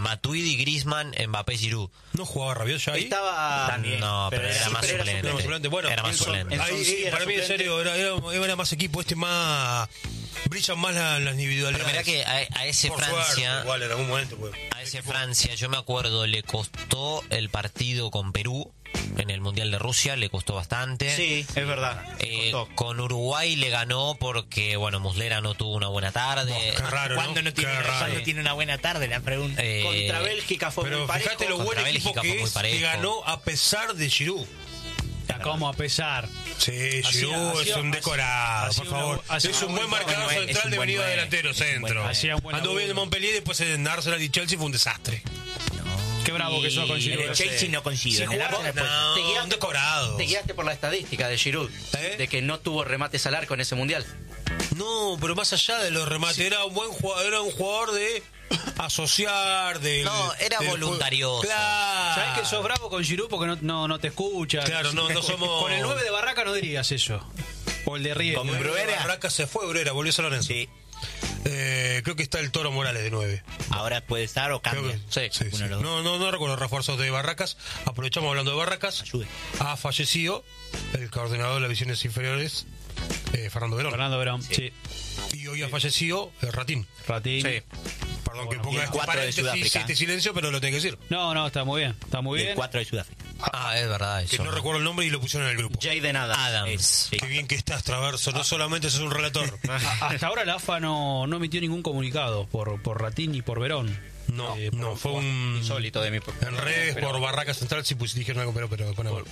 Matuidi, Griezmann, Mbappé, Giroud. ¿No jugaba Rabiot ya ahí? Estaba También, no, pero era más suplente. No, suplente. Bueno, era más suplente. Ahí, para mí, en serio, era más equipo. Más... Brillan más las individualidades. Pero mirá que a ese Por Francia... suerte, igual en algún momento. Pues, a ese Francia, yo me acuerdo, le costó el partido con Perú en el Mundial de Rusia, le costó bastante. Sí, es verdad. Con Uruguay le ganó porque, bueno, Muslera no tuvo una buena tarde. Qué raro, ¿Cuándo no tiene una buena tarde? La pregunta. Contra Bélgica fue pero muy parejo. fíjate lo buen equipo que es, que ganó a pesar de Giroud. ¿Cómo a pesar? Sí, Giroud es un decorado, por favor. Es un buen marcador central de venida delantero, centro. Andó bien en Montpellier y después en Arsenal y Chelsea fue un desastre. Qué bravo que sos con Giroud. El Chelsea no consigue. Un decorado. Te guiaste por la estadística de Giroud, de que no tuvo remates al arco en ese mundial. No, pero más allá de los remates, era un buen jugador, era un jugador de asociar, era voluntarioso. Claro. ¿Sabés que sos bravo con Giroud porque no te escucha? Claro, no somos... Con el 9 de Barraca no dirías eso. O el de Riego. Con Bruera. Barraca se fue, Bruera, volvió a San Lorenzo. Sí. Creo que está el Toro Morales de 9. Ahora puede estar o cambia. Sí. No recuerdo refuerzos de Barracas. Aprovechamos hablando de Barracas. Ayude. Ha fallecido el coordinador de las divisiones inferiores, Fernando Verón. Sí. Y hoy ha fallecido Ratín. Sí. Perdón que ponga este silencio, pero lo tengo que decir. No, está muy bien. Está muy bien. El 4 de Sudáfrica. Es verdad eso. Que no recuerdo el nombre y lo pusieron en el grupo. Jaden Adams. Qué bien que estás, Traverso. No solamente sos un relator. Hasta ahora la AFA no emitió ningún comunicado por Ratín ni por Verón. No, fue un insólito de mi parte. En redes, por Barraca Central, sí dijeron algo, pero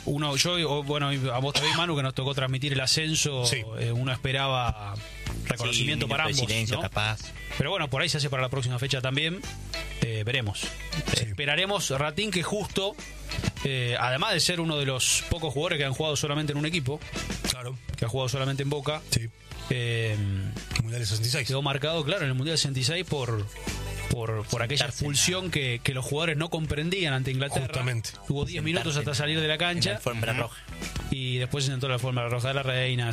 a vos también, Manu, que nos tocó transmitir el ascenso. Sí. Uno esperaba reconocimiento para ambos, silencio, ¿no? capaz. Pero bueno, por ahí se hace para la próxima fecha también. Veremos. Sí. Esperaremos. Ratín, que justo, además de ser uno de los pocos jugadores que han jugado solamente en un equipo, claro, que ha jugado solamente en Boca, sí. Mundial de 66. Quedó marcado, claro, en el Mundial 66 por aquella expulsión que los jugadores no comprendían ante Inglaterra. Justamente. Tuvo 10 minutos hasta salir de la cancha. En la alfombra roja. Y después se sentó la alfombra roja de la reina.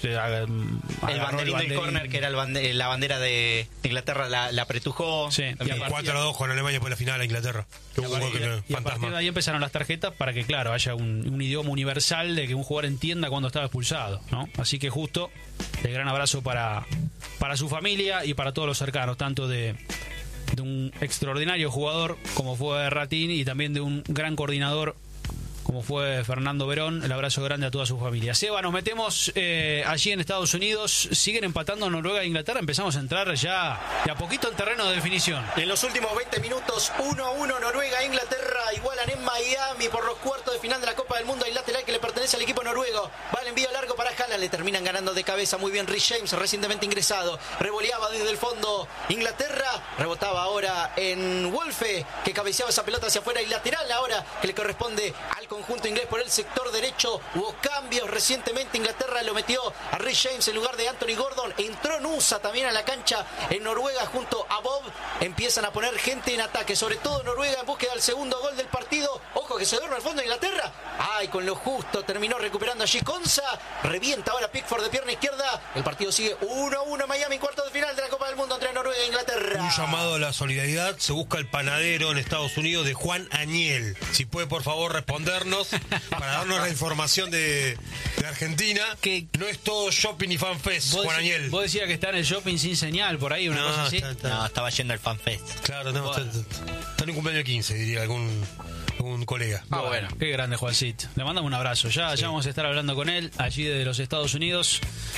El banderín del córner, que era la bandera de Inglaterra, la apretujó. Sí. Y 4-2 con Alemania por la final a Inglaterra. Y a partir de ahí empezaron las tarjetas para que, claro, haya un idioma universal de que un jugador entienda cuando estaba expulsado, ¿no? Así que justo, el gran abrazo para su familia y para todos los cercanos, tanto de un extraordinario jugador como fue Ratín y también de un gran coordinador como fue Fernando Verón. El abrazo grande a toda su familia. Seba, nos metemos allí en Estados Unidos. Siguen empatando Noruega e Inglaterra. Empezamos a entrar ya de a poquito en terreno de definición. En los últimos 20 minutos, 1-1 Noruega e Inglaterra igualan en Miami por los cuartos de final de la Copa del Mundo. Hay lateral que le pertenece al equipo noruego. Va el envío largo para Haaland. Le terminan ganando de cabeza muy bien Rhys James, recientemente ingresado. Revoleaba desde el fondo Inglaterra. Rebotaba ahora en Wolfe, que cabeceaba esa pelota hacia afuera. Y lateral ahora que le corresponde al conjunto inglés por el sector derecho. Hubo cambios recientemente. Inglaterra lo metió a Rhys James en lugar de Anthony Gordon. Entró Nusa también a la cancha en Noruega junto a Bob. Empiezan a poner gente en ataque, sobre todo Noruega en búsqueda del segundo gol del partido. Ojo que se duerme al fondo de Inglaterra. Ay, con lo justo terminó recuperando allí Konsa. Revienta ahora Pickford de pierna izquierda. El partido sigue 1-1 Miami, cuarto de final de la Copa del Mundo entre Noruega e Inglaterra. Un llamado a la solidaridad. Se busca el panadero en Estados Unidos de Juan Añel. Si puede, por favor, respondernos para darnos la información de Argentina. Que no es todo shopping y fanfest, Juan Añel. Vos decías que está en el shopping sin señal, por ahí, una cosa así. No, estaba yendo al fanfest. Claro, no, está en un cumpleaños 15, diría algún colega. Bueno, qué grande Juancito. Le mandamos un abrazo. Ya vamos a estar hablando con él allí desde los Estados Unidos.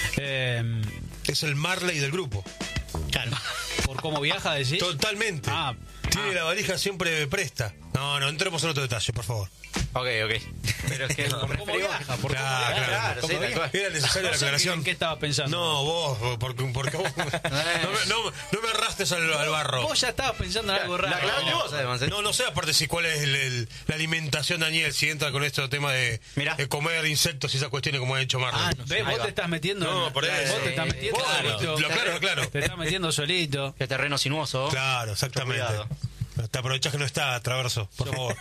Es el Marley del grupo. Claro. ¿Por cómo viaja, decís? Totalmente. Tiene la valija siempre presta. No, entremos en otro detalle, por favor. Ok. Pero es que ¿Cómo viaja? Claro. Era necesaria la aclaración. ¿En qué estabas pensando? No, vos, porque vos no me arrastres al barro. Vos ya estabas pensando en algo raro. Vos, además. No sé, aparte, si cuál es la alimentación de Daniel, si entra con este tema de comer insectos y esas cuestiones como ha hecho Marlon. Vos te estás metiendo. No, por eso. Vos te estás metiendo solito. Claro. Te estás metiendo solito. Qué terreno sinuoso. Claro, exactamente. Te aprovechás que no está, Traverso, por favor.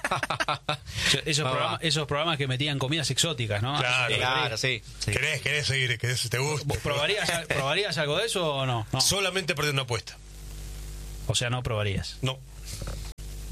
Esos programas que metían comidas exóticas, ¿no? Claro, sí. ¿Querés seguir? ¿Te gusta? ¿Vos probarías algo de eso o no? Solamente perder una apuesta. O sea, no probarías. No.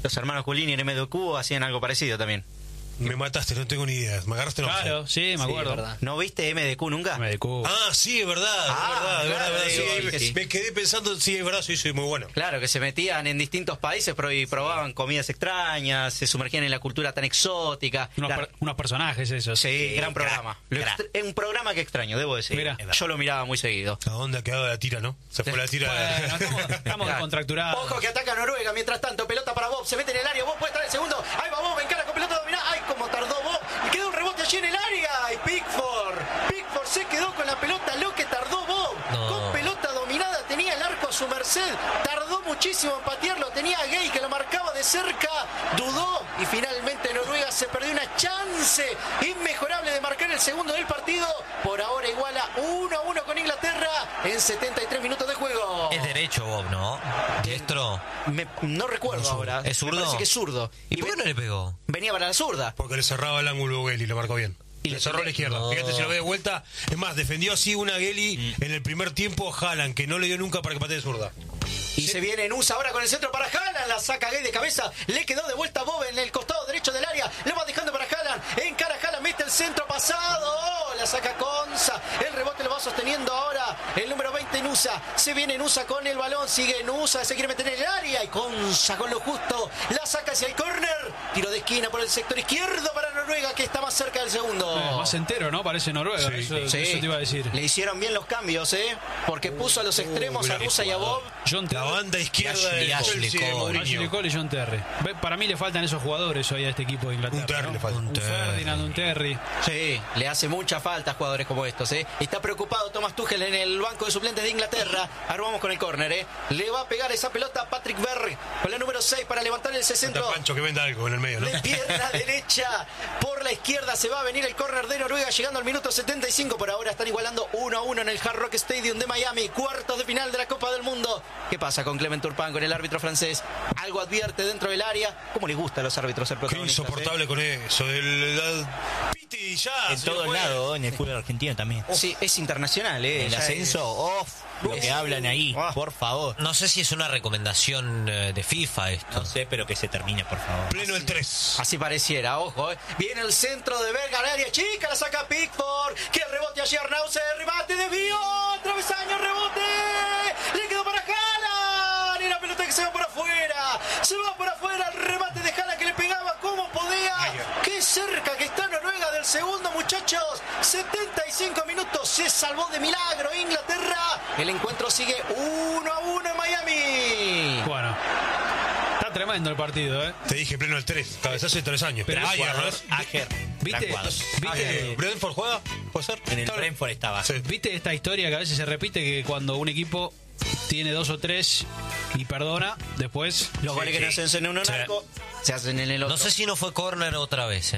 Los hermanos Culini en MDQ hacían algo parecido también. Me mataste, no tengo ni idea. Me agarraste en offside. Claro, sí, me acuerdo. verdad. ¿No viste MDQ nunca? MDQ. Ah, sí, es verdad. Ah, es verdad, claro, sí, sí. me quedé pensando, sí, es verdad, sí, muy bueno. Claro, que se metían en distintos países y probaban comidas extrañas, se sumergían en la cultura tan exótica. Unos personajes esos. Sí, gran programa. Es un programa que extraño, debo decir. Mira. Yo lo miraba muy seguido. ¿A dónde ha quedado la tira, no? Se fue la tira. Bueno, estamos descontracturados. Ojo que ataca Noruega, mientras tanto, pelota para Bob, se mete en el área, Bob puede estar el segundo. Ahí va Bob, encara con pelota dominada. Ay, como tardó Bob. Y quedó un rebote allí en el área. Y Pickford se quedó con la pelota, lo que tardó Bob. No. Con pelota dominada, tenía el arco a su merced. Tardó muchísimo en patearlo. Tenía a Gay que lo marcaba de cerca. Dudó y finalmente Noruega se perdió una chance inmejorable de marcar el segundo del partido. Por ahora iguala 1-1 con Inglaterra en 73 minutos de juego. Es derecho, Bob, ¿no? Diestro. No recuerdo ahora. ¿Es zurdo? Me parece que es zurdo. ¿Y por qué no le pegó? Venía para la zurda. Porque le cerraba el ángulo Geli, lo marcó bien. Y le le cerró a la izquierda. No. Fíjate si lo ve de vuelta. Es más, defendió así una Geli en el primer tiempo Haaland, que no le dio nunca para que patee de zurda. Y se viene Nusa ahora con el centro para Haaland. La saca Gay de cabeza. Le quedó de vuelta Bob en el costado derecho del área. Le va dejando para Haaland. Encara Haaland, mete el centro pasado. La saca Konsa. El rebote lo va sosteniendo ahora el número 20 Nusa. Se viene Nusa con el balón. Sigue Nusa. Se quiere meter en el área. Y Konsa con lo justo. La saca hacia el córner. Tiro de esquina por el sector izquierdo para Noruega, que está más cerca del segundo. Más entero, ¿no? Parece Noruega. Sí. Eso Sí. te iba a decir. Le hicieron bien los cambios, Porque puso a los extremos a mira Nusa qué y a Bob. John La Terry. banda izquierda Y del Ashley Chelsea de Cole. Ashley Mourinho. Cole y John Terry. Para mí le faltan esos jugadores hoy a este equipo de Inglaterra. Un Terry ¿no? le falta. Un Ferdinand, un Terry. Sí, le hace mucha falta a jugadores como estos, Está preocupado Thomas Tuchel en el banco de suplentes de Inglaterra. Ahora vamos con el córner, Le va a pegar esa pelota a Patrick Berg con la número 6 para levantar ese centro. Está Pancho que venda algo en el medio, ¿no? De pierna derecha por la izquierda se va a venir el córner de Noruega llegando al minuto 75. Por ahora están igualando 1-1 en el Hard Rock Stadium de Miami, cuartos de final de la Copa del Mundo. ¿Qué pasa con Clement Turpin, con el árbitro francés? Algo advierte dentro del área. ¿Cómo les gusta a los árbitros ser Qué protagonistas? insoportable con eso. Piti ya. En se todos fue. lados, en el fútbol argentino también. Sí, es internacional, El Ya ascenso, lo que hablan ahí, por favor. No sé si es una recomendación de FIFA esto. No sé, pero que se termine, por favor. Pleno el 3. Así pareciera, ojo, Viene el centro de Berg al área chica, la saca Pickford, que el rebote allí Arnauze, remate, desvío, travesaño, rebote, le quedó para Haaland, y la pelota que se va por afuera, el remate de Haaland que le pegaba como podía, qué cerca que está Noruega del segundo, muchachos, 75 minutos, se salvó de milagro Inglaterra, el encuentro sigue 1-1 en Miami. Bueno. Está tremendo el partido, Te dije pleno el 3. Cabezazo de 3 años. Pero Ayer, ¿no? Ager. ¿Viste? ¿Viste? ¿Brentford juega? ¿Puede ser? En el Brentford estaba. Sí. ¿Viste esta historia que a veces se repite, que cuando un equipo tiene 2 o 3 y perdona, después Los goles que no se hacen en un Sí. arco se hacen en el otro. No sé si no fue córner otra vez,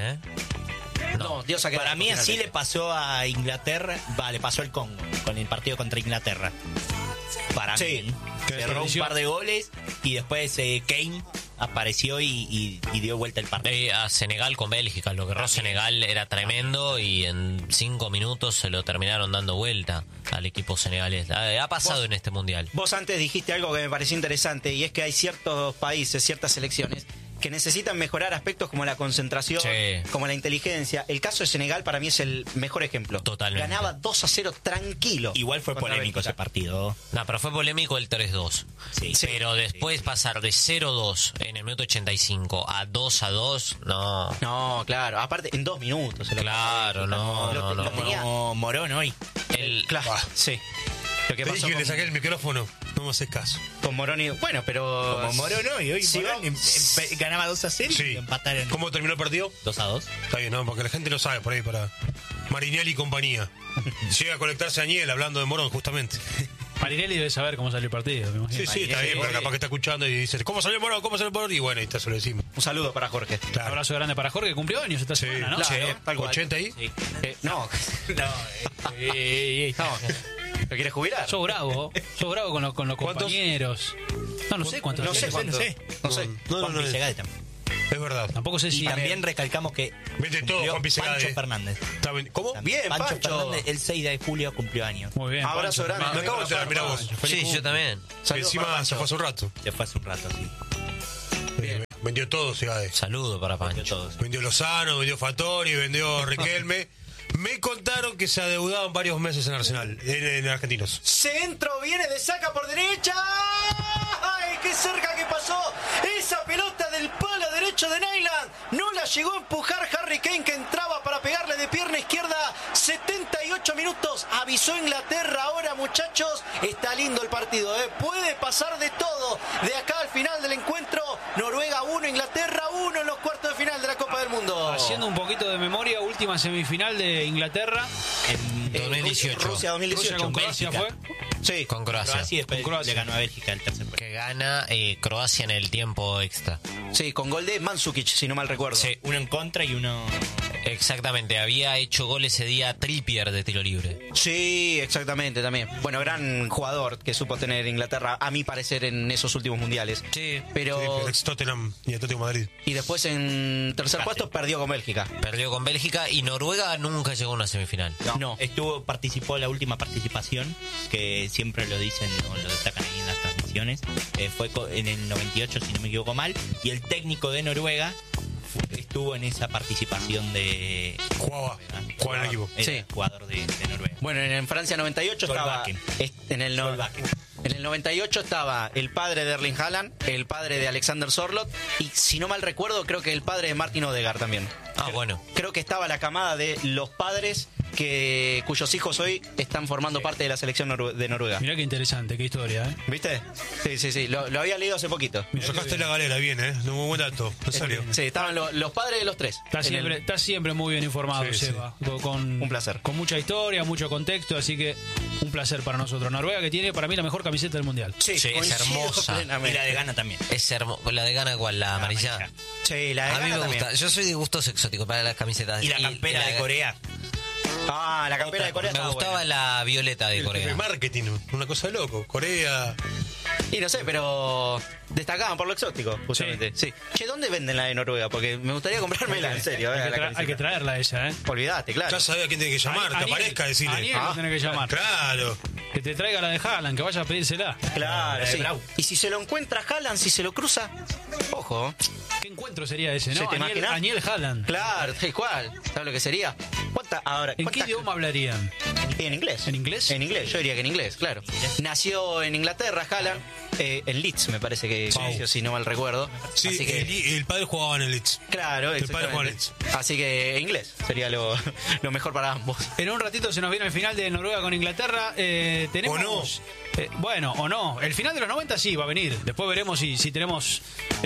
No, Dios ha quedado Para mí así finalmente. le pasó a Inglaterra, le pasó al Congo, con el partido contra Inglaterra. Para Sí. mí. Cerró un par de goles y después Kane apareció y dio vuelta el partido. A Senegal con Bélgica. Lo que erró Senegal era tremendo y en 5 minutos se lo terminaron dando vuelta al equipo senegalés. Ha pasado en este mundial. Vos antes dijiste algo que me pareció interesante y es que hay ciertos países, ciertas selecciones que necesitan mejorar aspectos como la concentración, Sí. como la inteligencia. El caso de Senegal para mí es el mejor ejemplo. Totalmente. Ganaba 2-0 tranquilo. Igual fue contra polémico Bélgica. ese partido. No, pero fue polémico el 3-2. Sí. Pero después pasar de 0-2 en el minuto 85 a 2-2, no. No, claro. Aparte, en 2 minutos. se lo Claro, pasó. no, Lo no. tenía- Como Morón hoy. Claro, sí. Lo que Te pasó dije que le con, saqué el micrófono. No me haces caso. con Moroni. Bueno, pero... Como Morón hoy. Hoy Sí, Morón vamos. ganaba 2-0 y Sí. empataron ¿Cómo terminó el partido? 2-2. Está bien, ¿no? Porque la gente no sabe por ahí para Marinelli y compañía. Llega a conectarse a Añel hablando de Morón, justamente. Marinelli debe saber cómo salió el partido, me imagino. Sí, está bien, pero capaz que está escuchando y dice, ¿cómo salió Morón? ¿Cómo salió Morón? Y bueno, ahí está, se lo decimos. Un saludo para Jorge. Un Claro. abrazo grande para Jorge, que cumplió años esta Sí, semana, ¿no? Claro, Che, tal cual. 80 ahí. Sí. No, no. ¿Lo quieres jubilar? Sos bravo con los ¿Cuántos? compañeros. No sé cuántos. No sé cuánto. No sé. No, Juan Pisegade también. es verdad. Tampoco sé Y si... también recalcamos que Vete todo, cumplió Juan Pisegade. Pancho Fernández. Está bien. ¿Cómo? También. Bien, Pancho. Fernández, el 6 de julio cumplió años. Muy bien. Abrazo Pancho. grande. Me acabo de enterar, mirá vos. Sí, yo también. Que Saludos para encima Pancho. se fue hace un rato. Se fue hace un rato, sí. Bien. vendió todo Segade. Saludo para Pancho. Vendió Lozano, vendió Fattori, vendió Riquelme. Me contaron que se adeudaban varios meses en Arsenal, en Argentinos. Centro, viene de saca por derecha. ¡Ay, qué cerca que pasó! Esa pelota del palo derecho de Nyland. No la llegó a empujar Harry Kane, que entraba para pegarle de pierna izquierda. 78 minutos. Avisó Inglaterra ahora, muchachos. Está lindo el partido, ¿eh? Puede pasar de todo. De acá al final del encuentro, Noruega 1, Inglaterra 1 en los cuartos de final de la Copa del Mundo. Haciendo un poquito de memoria, última semifinal de Inglaterra en 2018. Rusia 2018. Rusia con Croacia fue. Sí, con Croacia. Y después le ganó a Bélgica el tercer partido. Que gana Croacia en el tiempo extra. Sí, con gol de Mandzukic, si no mal recuerdo. Sí, uno en contra y uno... Exactamente, había hecho gol ese día Trippier de tiro libre. Sí, exactamente, también. Bueno, gran jugador que supo tener Inglaterra, a mi parecer, en esos últimos mundiales. Sí, pero Sí, ex Tottenham y Atlético de Madrid. y después en tercer puesto perdió con Bélgica. Perdió con Bélgica y Noruega nunca llegó a una semifinal. No. Participó la última participación, que siempre lo dicen o lo destacan ahí en las transmisiones. Fue en el 98, si no me equivoco mal, y el técnico de Noruega estuvo en esa participación de... Jugaba en el equipo. Era Sí. jugador de Noruega. Bueno, en Francia 98 estaba Solbakken. en el 98 estaba el padre de Erling Haaland, el padre de Alexander Sorloth y, si no mal recuerdo, creo que el padre de Martin Odegaard también. Ah, bueno. Creo que estaba la camada de los padres cuyos hijos hoy están formando parte de la selección de Noruega. Mirá qué interesante, qué historia, ¿eh? ¿Viste? Sí. Lo había leído hace poquito. Me sacaste la galera, bien, ¿eh? De muy buen dato, en serio. Sí, estaban los padres de los tres. Está siempre muy bien informado, Sí, Seba. Con, Un placer. Con mucha historia, mucho contexto, así que un placer para nosotros. Noruega, que tiene para mí la mejor camiseta del mundial. Sí, es coincido hermosa. plenamente. Y la de Ghana también. Es la de Ghana, ¿cuál? La amarilla. Sí, la de A mí Ghana me también. gusta. Yo soy de gustos exóticos para las camisetas. Y la campera de Corea. Ah, la campera de Corea Me estaba gustaba buena. la violeta de El Corea. marketing, una cosa de loco. Corea. Y no sé, pero destacaban por lo exótico, justamente. Sí. Che, ¿dónde venden la de Noruega? Porque me gustaría comprármela, en serio. Hay que traerla ella, ¿eh? Olvídate, claro. Ya sabía a quién tiene que llamar, que Aniel, aparezca, decirle. Aniel lo tiene que llamar. Claro. Que te traiga la de Haaland, que vaya a pedírsela. Claro, La de sí. Brau. Y si se lo encuentra Haaland, si se lo cruza, ojo. ¿Qué encuentro sería ese, ¿Se no? te Aniel, imaginas? Aniel Haaland. Claro, ¿cuál? ¿Sabes lo que sería? ¿En qué idioma hablarían? En inglés. ¿En inglés? En inglés, yo diría que en inglés, claro. Nació en Inglaterra, Haaland, en Leeds, me parece que nació, si no mal recuerdo. Sí, Así que, el padre jugaba en el Leeds. claro, el padre jugaba en exactamente. Leeds. Así que inglés sería lo mejor para ambos. En un ratito se nos viene el final de Noruega con Inglaterra. Tenemos. ¿O no? Bueno, o no. El final de los 90 sí va a venir. Después veremos si tenemos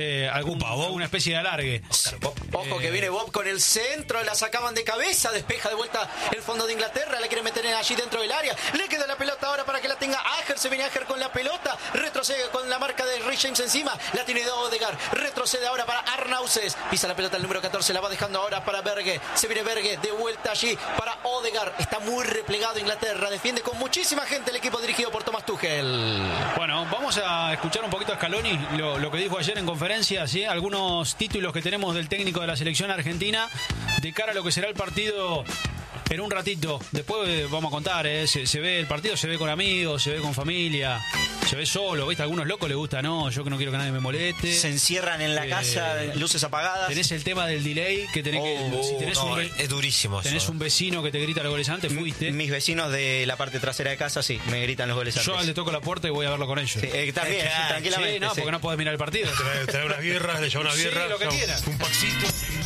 alguna especie de alargue. Ojo que viene Bob con el centro, la sacaban de cabeza, despeja de vuelta el fondo de Inglaterra, la quiere meter allí dentro del área, le queda la pelota ahora para que la tenga Ajer, se viene Ajer con la pelota, retrocede con la marca de Rhys James encima, la tiene de Odegaard, retrocede ahora para Arnauses, pisa la pelota el número 14, la va dejando ahora para Berge, se viene Berge de vuelta allí para Odegaard, está muy replegado Inglaterra, defiende con muchísima gente el equipo dirigido por Thomas Tuchel. Bueno, vamos a escuchar un poquito a Scaloni, lo que dijo ayer en conferencia, ¿sí? Algunos títulos que tenemos del técnico de la selección argentina de cara a lo que será el partido en un ratito. Después vamos a contar, se ve el partido, se ve con amigos, se ve con familia, se ve solo, ¿viste? A algunos locos les gusta, no, yo que no quiero que nadie me moleste. Se encierran en la casa, luces apagadas. Tenés el tema del delay, que tenés que... Si tenés es durísimo tenés eso. un vecino que te grita los goles antes, fuiste. Mis vecinos de la parte trasera de casa, sí, me gritan los goles Yo antes. le toco la puerta y voy a verlo con ellos. Sí, también, sí, tranquilamente. Sí, no, sí. porque no podés mirar el partido. Traer unas birras, le lleva una Sí, birra. lo que quieras. Un paxito.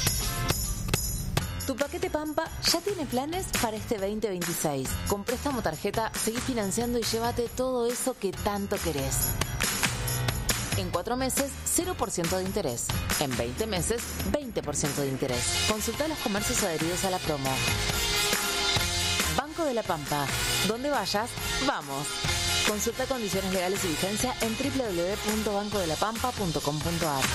Tu paquete Pampa ya tiene planes para este 2026. Con préstamo tarjeta, seguí financiando y llévate todo eso que tanto querés. En 4 meses, 0% de interés. En 20 meses, 20% de interés. Consulta los comercios adheridos a la promo. Banco de la Pampa. Donde vayas, vamos. Consulta condiciones legales y vigencia en www.bancodelapampa.com.ar.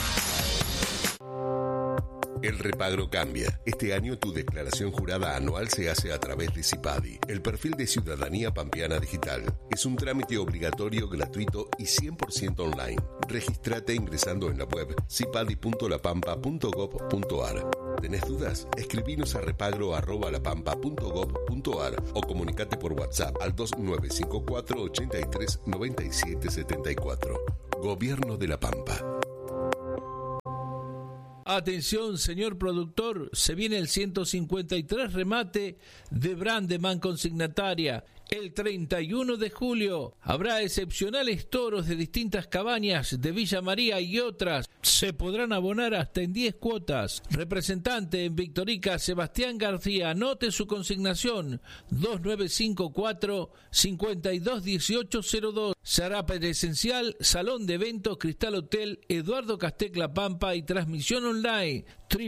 El repagro cambia. Este año tu declaración jurada anual se hace a través de CIPADI, el perfil de Ciudadanía Pampeana Digital. Es un trámite obligatorio, gratuito y 100% online. Regístrate ingresando en la web cipadi.lapampa.gov.ar. ¿Tenés dudas? Escribinos a repagro@lapampa.gov.ar o comunicate por WhatsApp al 2954 83 97 74. Gobierno de la Pampa. Atención, señor productor, se viene el 153 remate de Brandeman Consignataria. El 31 de julio habrá excepcionales toros de distintas cabañas de Villa María y otras. Se podrán abonar hasta en 10 cuotas. Representante en Victorica, Sebastián García. Anote su consignación: 2954-521802. Se hará presencial, Salón de Eventos, Cristal Hotel, Eduardo Castecla Pampa y transmisión online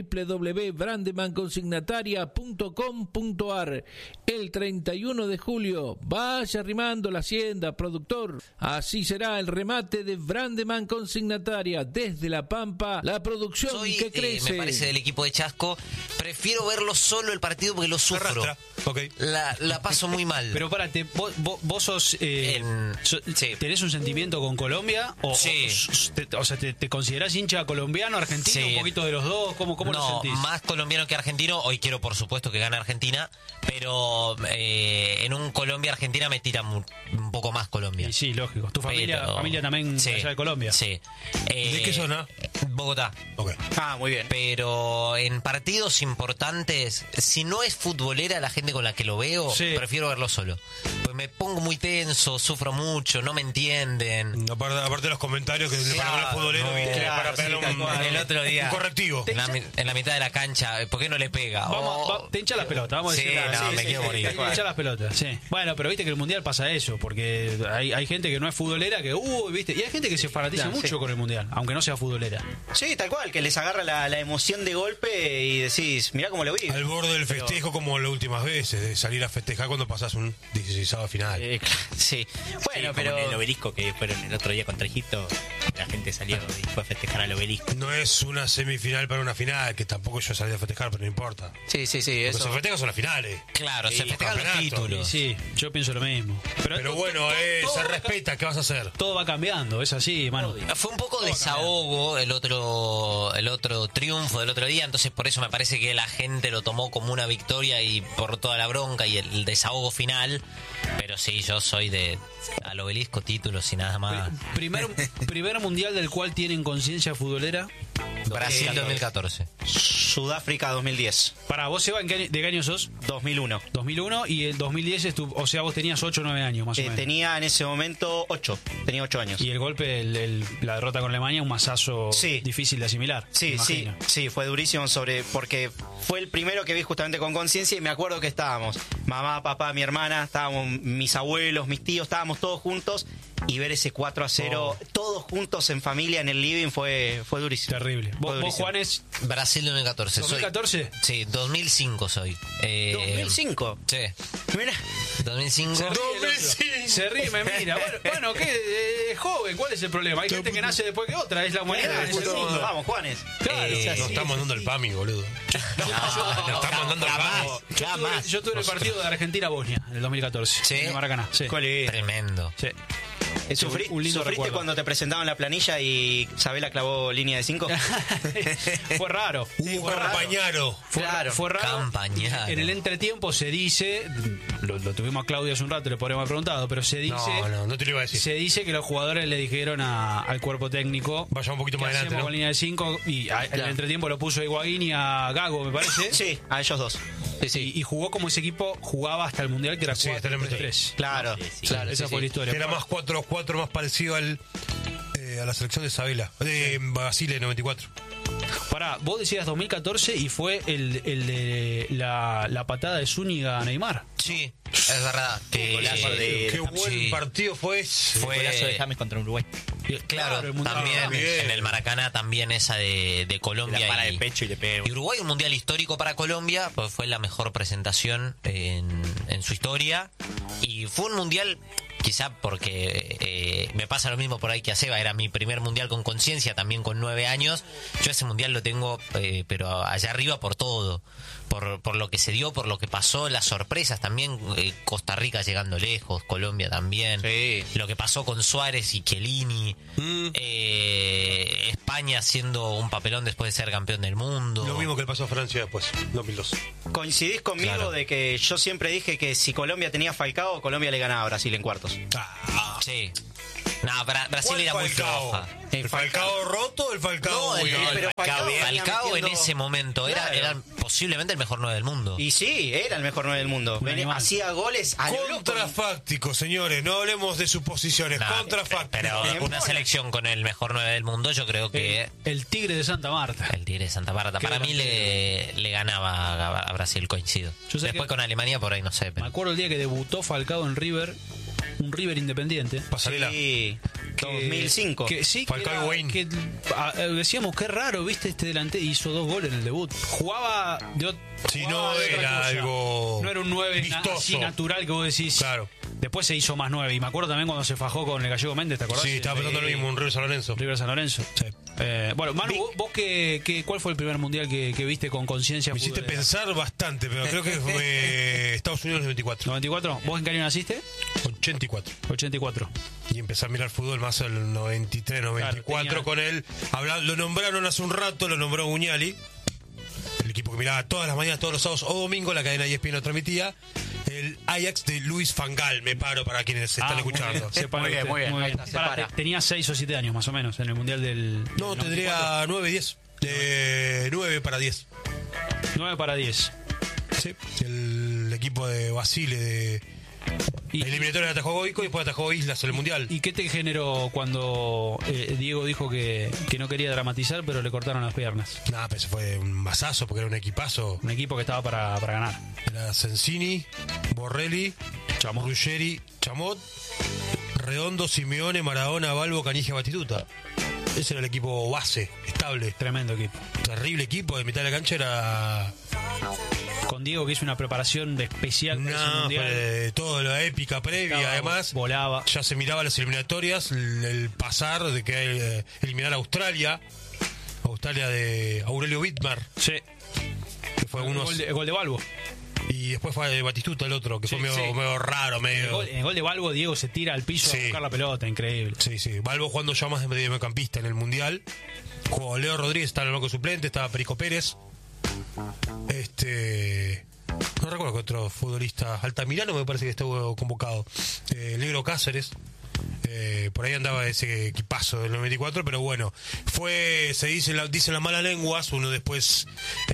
www.brandemanconsignataria.com.ar. El 31 de julio, vaya arrimando la hacienda, productor. Así será el remate de Brandeman Consignataria desde La Pampa, la producción que crece. Me parece del equipo de Chasco. Prefiero verlo solo el partido porque lo sufro. Okay. La paso muy mal. Pero párate, vos sos, sí. ¿tenés un sentimiento con Colombia? Sí. O sea, ¿te considerás hincha colombiano, argentino, Sí. un poquito de los dos? ¿Cómo lo No, sentís? más colombiano que argentino. Hoy quiero, por supuesto, que gane Argentina, pero en un Colombia-Argentina me tira un poco más Colombia. Y sí, lógico. ¿Tu familia también Sí, allá de Colombia? Sí. ¿De qué zona? Bogotá. Okay. Muy bien. Pero en partidos importantes, si no es futbolera la gente con la que lo veo, Sí. prefiero verlo solo. Pues me pongo muy tenso, sufro mucho, no me entienden. Aparte de los comentarios que Claro, para hablar futbolero, no, ¿viste? claro, Para pegarle sí, tal cual. El otro día. un correctivo. En la mitad de la cancha, ¿por qué no le pega? Te hincha las pelotas, vamos a Sí, decir. no, me quiero morir. Te hincha las pelotas, sí. Bueno, pero viste que el Mundial pasa eso, porque hay gente que no es futbolera, que, viste, y hay gente que se fanatiza Claro, mucho sí. con el Mundial, aunque no sea futbolera. Sí, tal cual, que les agarra la emoción de golpe y decís, mirá cómo lo vi. Al borde del festejo, como las últimas veces, de salir a festejar cuando pasás un 16avo final. Sí. Bueno, Sí, pero... como en el Obelisco que fueron el otro día contra Egipto, la gente salió y fue a festejar al Obelisco. No es una semifinal para una final, que tampoco yo salí a festejar, pero no importa. Sí, Lo que se festeja son las finales. Claro, se Sí, festejan los campeonato. títulos. Sí, yo pienso lo mismo. Pero bueno, se respeta, ¿qué vas a hacer? Todo va cambiando, es así, Manu. Fue un poco desahogo el otro triunfo del otro día, entonces por eso me parece que la gente lo tomó como una victoria y por toda la bronca y el desahogo final. Pero sí, yo soy de al Obelisco, títulos y nada más. Primer mundial del cual tienen conciencia futbolera. Brasil 2014. Sudáfrica 2010. Para vos, Seba, ¿de qué año sos? 2001. 2001 y el 2010 o sea, vos tenías 8 o 9 años más o menos. Tenía en ese momento 8. Tenía 8 años. Y el golpe, la derrota con Alemania, un masazo difícil de asimilar. Sí, fue durísimo porque fue el primero que vi justamente con conciencia y me acuerdo que estábamos, mamá, papá, mi hermana, estábamos mis abuelos, mis tíos, estábamos todos juntos y ver ese 4-0, todos juntos en familia en el living fue durísimo. Terrible. ¿Vos, Juanes? Brasil 2014. ¿2014? Sí, 2005 soy. ¿2005? Sí. Mira. 2005. Se ríe, me mira. Bueno, ¿qué? Es joven, ¿cuál es el problema? Hay gente que nace después que otra, es la humanidad. Es el mundo. Vamos, Juanes. Claro. Nos están mandando el PAMI, boludo. Nos están mandando el PAMI. Yo tuve el partido de Argentina-Bosnia en el 2014. ¿Sí? En el Maracaná. Sí. Tremendo. Sí. ¿Sufriste recuerdo. cuando te presentaban la planilla y Sabela clavó línea de 5? Fue raro. Hubo Campañaro. Fue raro. Campañaro. En el entretiempo se dice, lo tuvimos a Claudio hace un rato, le podríamos haber preguntado, pero se dice... No te lo iba a decir. Se dice que los jugadores le dijeron al cuerpo técnico... Vaya un poquito más ¿qué adelante, hacemos ¿no? con línea de 5? Y en el entretiempo lo puso a Higuaín y a Gago, me parece. Sí, a ellos dos. Sí. Y jugó como ese equipo jugaba hasta el Mundial, que era Sí, hasta el 4-3-3. Claro. Claro, esa fue la historia. Que era más 4-4, más parecido a la selección de Sabela, de Basile 94. Pará, vos decías 2014 y fue el de la patada de Zúñiga a Neymar. Sí, es verdad. Qué buen partido fue ese. Fue Golazo de James contra Uruguay. Claro, el Mundial. también Bien. en el Maracaná también esa de Colombia La para y, de pecho y le pega. y Uruguay, un mundial histórico para Colombia, pues fue la mejor presentación en su historia y fue un mundial quizá porque me pasa lo mismo por ahí que a Seba, era mi primer mundial con conciencia, también con 9 años. Yo ese mundial lo tengo pero allá arriba por todo, por lo que se dio, por lo que pasó, las sorpresas también, Costa Rica llegando lejos, Colombia también, lo que pasó con Suárez y Chiellini, España haciendo un papelón después de ser campeón del mundo. Lo mismo que le pasó a Francia después, 2002. ¿Coincidís conmigo Claro. de que yo siempre dije que si Colombia tenía Falcao, Colombia le ganaba a Brasil en cuartos? Sí. No, Brasil era muy floja. ¿El Falcao roto o el Falcao? No, pero Falcao en ese momento era posiblemente el mejor 9 del mundo. Y sí, era el mejor 9 del mundo. Hacía goles a lo loco. Contrafáctico, señores. No hablemos de suposiciones. Contrafáctico. Pero una selección con el mejor 9 del mundo, yo creo que... El Tigre de Santa Marta. El Tigre de Santa Marta. Para mí le ganaba a Brasil, coincido. Después con Alemania por ahí no sé. Me acuerdo el día que debutó Falcao en River, un River Independiente. Pasarela. Sí, 2005. Falcao y Wayne. Decíamos, qué raro, viste, este delantero hizo 2 goles en el debut. Jugaba de Si no era algo no era un 9 vistoso. Así natural que vos decís. Claro. Después se hizo más 9. Y me acuerdo también cuando se fajó con el Gallego Méndez, ¿te acordás? Sí, estaba pensando lo mismo, un River San Lorenzo. River San Lorenzo. Sí. Bueno, Manu, vos ¿cuál fue el primer mundial que viste con conciencia? Me hiciste pensar bastante, pero creo que fue Estados Unidos 94. ¿94? ¿Vos en qué año naciste? 84. 84. Y empecé a mirar fútbol más en el 93, 94 Claro, con él. Lo nombraron hace un rato, lo nombró Guñali. El equipo que miraba todas las mañanas, todos los sábados o domingos, la cadena ESPN lo transmitía. El Ajax de Luis Van Gaal, me paro para quienes están escuchando. Muy bien. Ahí está, se para. Tenía 6 o 7 años más o menos en el mundial del... No, tendría 9, 10. De 9 para 10. 9 para 10. Sí, el equipo de Basile de eliminatoria de atajó Goico y después atajó Islas en el mundial. ¿Y qué te generó cuando Diego dijo que no quería dramatizar, pero le cortaron las piernas? Nada, pero ese fue un masazo porque era un equipazo. Un equipo que estaba para ganar. Era Sensini, Borrelli, Ruggeri, Chamot, Redondo, Simeone, Maradona, Balbo, Caniggia, Batistuta. Ese era el equipo base, estable. Tremendo equipo. Terrible equipo, de mitad de la cancha era... Con Diego, que hizo una preparación especial para ese mundial. Toda la épica previa, además. Volaba. Ya se miraba las eliminatorias, el pasar de que eliminar a Australia de Aurelio Wittmar. Sí. Que fue el gol de Balbo. Y después fue de Batistuta el otro, que fue medio raro, medio... En el gol de Balbo, Diego se tira al piso a buscar la pelota, increíble. Sí. Balbo jugando ya más de mediocampista en el mundial. Jugó Leo Rodríguez, estaba en el banco suplente, estaba Perico Pérez. No recuerdo que otro futbolista. Altamirano me parece que estuvo convocado. El Negro Cáceres. Por ahí andaba ese equipazo del 94, pero bueno, dicen las malas lenguas, uno después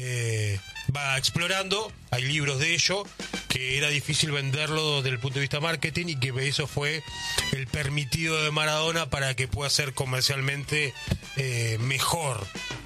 va explorando, hay libros de ello, que era difícil venderlo desde el punto de vista marketing y que eso fue el permitido de Maradona para que pueda ser comercialmente mejor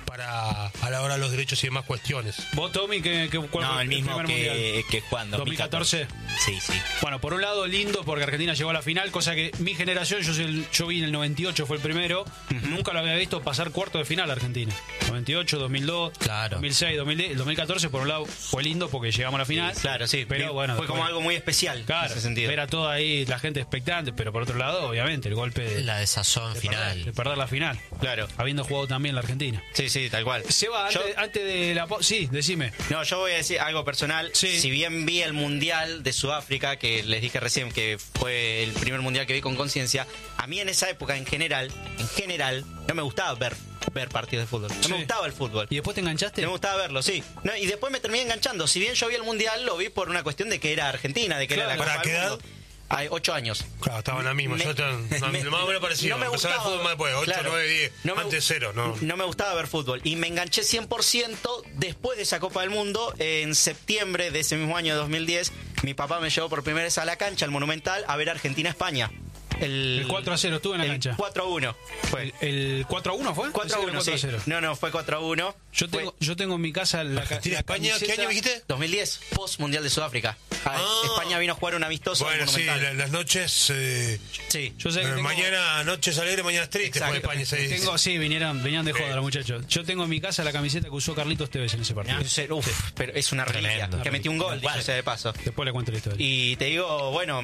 a la hora de los derechos y demás cuestiones. ¿Vos, Tommy, cuál fue el mismo que Juan, 2014? Sí. Bueno, por un lado lindo porque Argentina llegó a la final, cosa que mi generación, yo vi en el 98, fue el primero, nunca lo había visto pasar cuarto de final a Argentina. 98, 2002, claro. 2006, 2010, el 2014 por un lado fue lindo porque llegamos a la final. Claro, sí, pero bueno, fue como algo muy especial, claro, en ese sentido. Era todo ahí, la gente expectante, pero por otro lado, obviamente, el golpe de la desazón final. De perder la final. Claro. Habiendo jugado también la Argentina. Sí, tal cual. Seba, antes de la... Sí, decime. No, yo voy a decir algo personal. Sí. Si bien vi el Mundial de Sudáfrica, que les dije recién que fue el primer Mundial que vi con conciencia, a mí en esa época, en general, no me gustaba ver partidos de fútbol. No me gustaba el fútbol. ¿Y después te enganchaste? No me gustaba verlo, sí. No, y después me terminé enganchando. Si bien yo vi el Mundial, lo vi por una cuestión de que era Argentina, de que era la Copa del Mundo. Hay 8 años. Claro, estaban la misma. Más o menos parecido. No me gustaba el fútbol más después, 8, 9, 10. Antes 0. No me gustaba ver fútbol. Y me enganché 100% después de esa Copa del Mundo. En septiembre de ese mismo año 2010, mi papá me llevó por primera vez a la cancha, al Monumental, a ver Argentina-España. El 4-0 estuve en la cancha. 4-1 fue. ¿El 4-1 fue? 4-1, sí. No, fue 4-1. Yo tengo en mi casa la Argentina-España. ¿Qué año dijiste? 2010, post Mundial de Sudáfrica. España vino a jugar un amistoso. Bueno, sí, las noches. Sí, yo sé que mañana noches alegres, mañanas tristes. España, sí, venían de joda los muchachos. Yo tengo en mi casa la camiseta que usó Carlitos Tevez en ese partido. Pero es una reliquia. Que metió un gol, dicho sea de paso. Después le cuento la historia. Y te digo, bueno,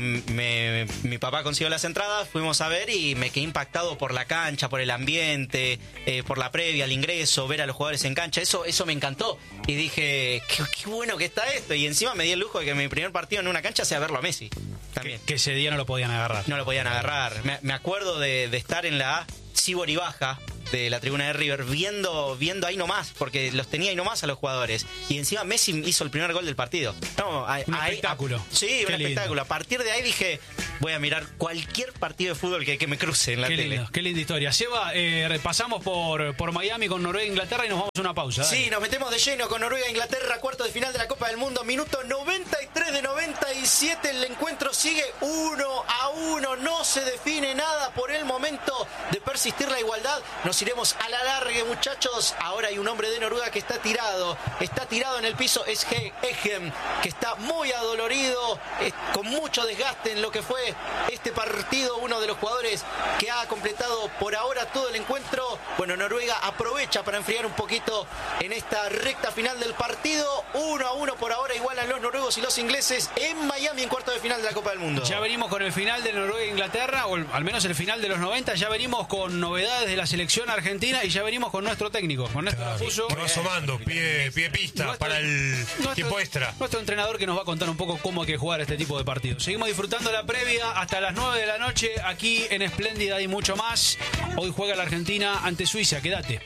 mi papá consiguió las entradas, fuimos a ver y me quedé impactado por la cancha, por el ambiente, por la previa, el ingreso, ver a los jugadores en cancha. Eso me encantó. Y dije, qué bueno que está esto. Y encima me di el lujo de que mi primer partido en una cancha sea verlo a Messi. También. Que ese día no lo podían agarrar. No lo podían agarrar. Me acuerdo de estar en la Sibori Baja, de la tribuna de River viendo ahí nomás, porque los tenía ahí nomás a los jugadores. Y encima Messi hizo el primer gol del partido. No, un espectáculo. Sí, un espectáculo. A partir de ahí dije, voy a mirar cualquier partido de fútbol que me cruce en la tele. Qué linda historia. Seba, pasamos por Miami con Noruega e Inglaterra y nos vamos a una pausa. Dale. Sí, nos metemos de lleno con Noruega e Inglaterra, cuarto de final de la Copa del Mundo, minuto 93 de 97. El encuentro sigue 1-1. No se define nada por el momento de persistir la igualdad. Nos iremos a la larga, muchachos. Ahora hay un hombre de Noruega que está tirado en el piso. Es Egem, que está muy adolorido, con mucho desgaste en lo que fue este partido. Uno de los jugadores que ha completado por ahora todo el encuentro. Bueno, Noruega aprovecha para enfriar un poquito en esta recta final del partido. 1-1 por ahora, igualan los noruegos y los ingleses en Miami en cuarto de final de la Copa del Mundo. Ya venimos con el final de Noruega e Inglaterra, o al menos el final de los 90. Ya venimos con novedades de la selección argentina y ya venimos con nuestro técnico, con Néstor Gattuso. Asomando, pie pista para el tiempo extra. Nuestro entrenador que nos va a contar un poco cómo hay que jugar este tipo de partidos. Seguimos disfrutando la previa hasta las 9 de la noche aquí en Espléndida y mucho más. Hoy juega la Argentina ante Suiza. Quédate.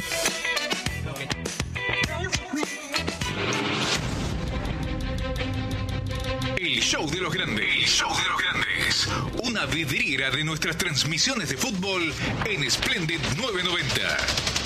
El show de los grandes. El show de los grandes. Una vidriera de nuestras transmisiones de fútbol en Splendid 990.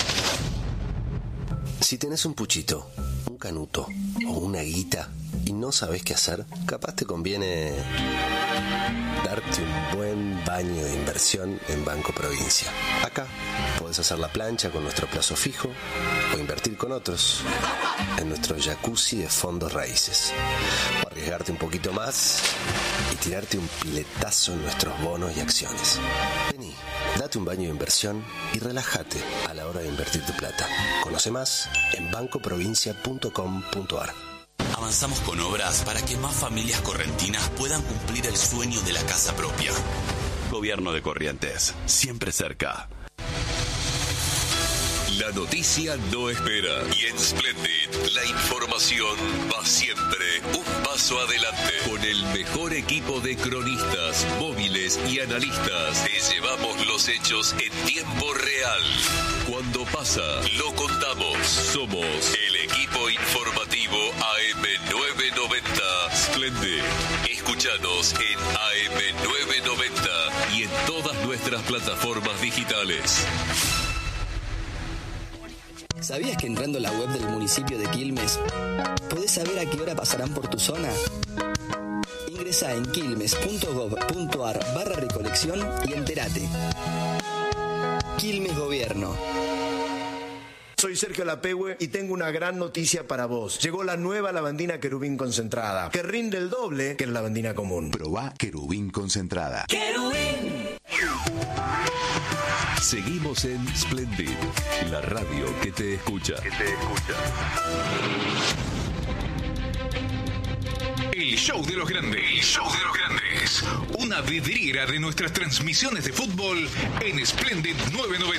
Si tenés un puchito, un canuto o una guita y no sabés qué hacer, capaz te conviene darte un buen baño de inversión en Banco Provincia. Acá podés hacer la plancha con nuestro plazo fijo o invertir con otros en nuestro jacuzzi de fondos raíces. O arriesgarte un poquito más y tirarte un piletazo en nuestros bonos y acciones. Vení, date un baño de inversión y relájate a la hora de invertir tu plata. Conoce más en bancoprovincia.com.ar. Avanzamos con obras para que más familias correntinas puedan cumplir el sueño de la casa propia. Gobierno de Corrientes, siempre cerca. La noticia no espera y en Splendid la información va siempre un paso adelante. Con el mejor equipo de cronistas, móviles y analistas, te llevamos los hechos en tiempo real. Cuando pasa, lo contamos. Somos el equipo informativo AM990 Splendid. Escúchanos en AM990 y en todas nuestras plataformas digitales. ¿Sabías que entrando a la web del municipio de Quilmes podés saber a qué hora pasarán por tu zona? Ingresá en quilmes.gov.ar/recolección y entérate. Quilmes Gobierno. Soy Sergio Lapehue y tengo una gran noticia para vos. Llegó la nueva lavandina Querubín concentrada, que rinde el doble que la lavandina común. Probá Querubín concentrada. ¡Querubín! Seguimos en Splendid, la radio que te escucha. El show de los grandes. El show de los grandes. Una vidriera de nuestras transmisiones de fútbol en Splendid 990.